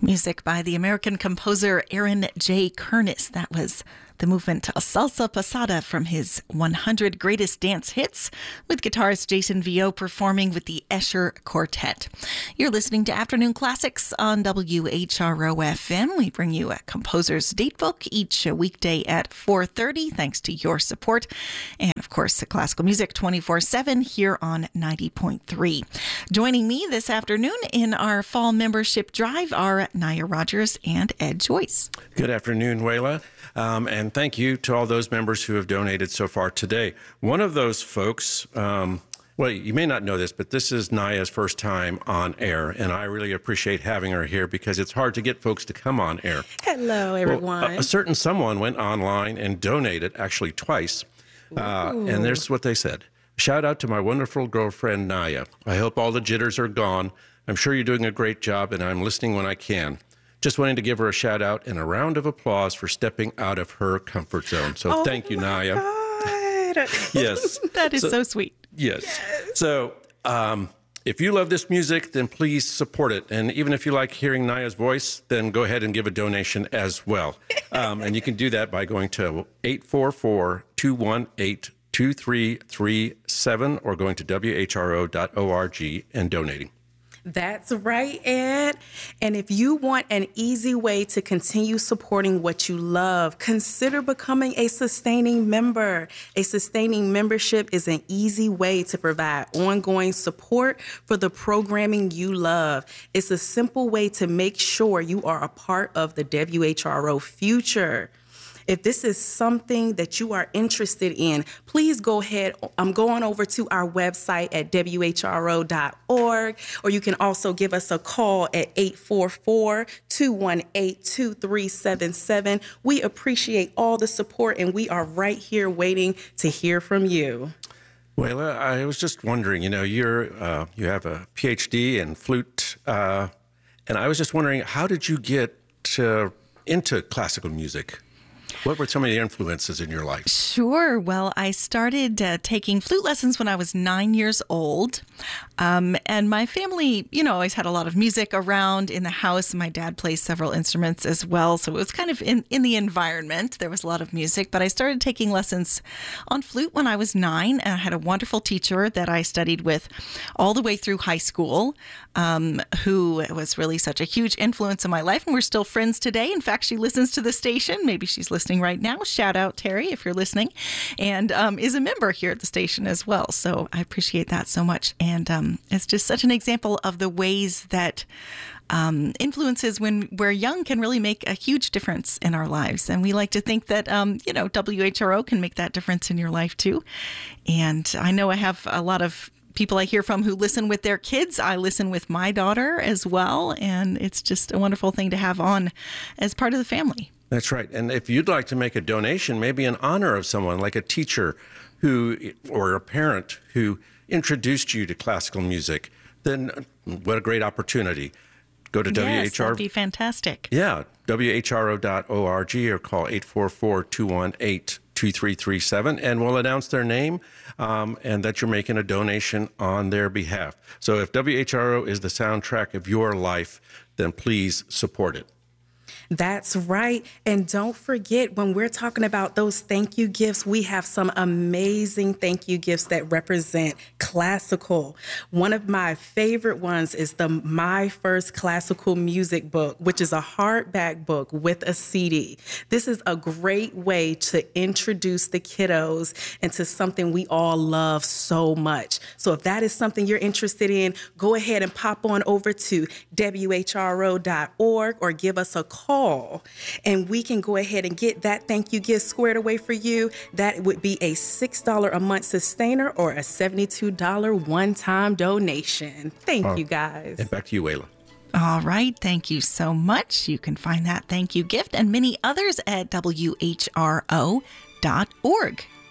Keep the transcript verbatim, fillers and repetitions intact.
Music by the American composer Aaron J. Kernis. That was the movement Salsa Pasada from his one hundred Greatest Dance Hits, with guitarist Jason Vio performing with the Escher Quartet. You're listening to Afternoon Classics on W H R O F M. We bring you a composer's datebook each weekday at four thirty, thanks to your support. And, of course, classical music twenty-four seven here on ninety point three. Joining me this afternoon in our fall membership drive are Naya Rogers and Ed Joyce. Good afternoon, Wayla. Um, and thank you to all those members who have donated so far today. One of those folks, um, well, you may not know this, but this is Naya's first time on air, and I really appreciate having her here because it's hard to get folks to come on air. Hello, everyone. Well, a, a certain someone went online and donated, actually twice, uh, and there's what they said. Shout out to my wonderful girlfriend, Naya. I hope all the jitters are gone. I'm sure you're doing a great job, and I'm listening when I can. Just wanting to give her a shout out and a round of applause for stepping out of her comfort zone. So oh thank you, Naya. God. Yes. That is so, so sweet. Yes. Yes. So um, if you love this music, then please support it. And even if you like hearing Naya's voice, then go ahead and give a donation as well. Um, and you can do that by going to eight four four, two one eight, two three three seven or going to W H R O dot org and donating. That's right, Ed. And if you want an easy way to continue supporting what you love, consider becoming a sustaining member. A sustaining membership is an easy way to provide ongoing support for the programming you love. It's a simple way to make sure you are a part of the W H R O future. If this is something that you are interested in, please go ahead. I'm going over to our website at W H R O dot org, or you can also give us a call at eight four four, two one eight, two three seven seven. We appreciate all the support, and we are right here waiting to hear from you. Well, uh, I was just wondering, you know, you're uh, you have a P H D in flute, uh, and I was just wondering, how did you get uh, into classical music? What were some of the influences in your life? Sure. Well, I started uh, taking flute lessons when I was nine years old. Um, and my family, you know, always had a lot of music around in the house. My dad plays several instruments as well. So it was kind of in, in the environment. There was a lot of music. But I started taking lessons on flute when I was nine. And I had a wonderful teacher that I studied with all the way through high school, um, who was really such a huge influence in my life. And we're still friends today. In fact, she listens to the station. Maybe she's listening right now. Shout out, Terry, if you're listening, and um, is a member here at the station as well. So I appreciate that so much. And um, it's just such an example of the ways that um, influences when we're young can really make a huge difference in our lives. And we like to think that, um, you know, W H R O can make that difference in your life too. And I know I have a lot of people I hear from who listen with their kids. I listen with my daughter as well. And it's just a wonderful thing to have on as part of the family. That's right. And if you'd like to make a donation, maybe in honor of someone like a teacher who, or a parent who introduced you to classical music, then what a great opportunity. Go to yes, W H R O. That'd be fantastic. Yeah, W H R O dot org or call eight four four, two one eight, two three three seven, and we'll announce their name um, and that you're making a donation on their behalf. So if W H R O is the soundtrack of your life, then please support it. That's right. And don't forget, when we're talking about those thank you gifts, we have some amazing thank you gifts that represent classical. One of my favorite ones is the My First Classical Music book, which is a hardback book with a C D. This is a great way to introduce the kiddos into something we all love so much. So if that is something you're interested in, go ahead and pop on over to W H R O dot org or give us a call. And we can go ahead and get that thank you gift squared away for you. That would be a six dollars a month sustainer or a seventy-two dollars one-time donation. Thank uh, you, guys. And back to you, Wayla. All right. Thank you so much. You can find that thank you gift and many others at W H R O dot org.